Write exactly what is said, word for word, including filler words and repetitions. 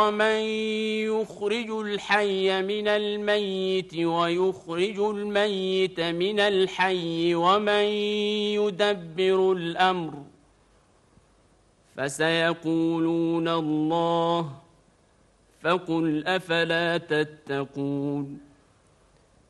ومن يخرج الحي من الميت ويخرج الميت من الحي ومن يدبر الأمر فسيقولون الله فقل أفلا تتقون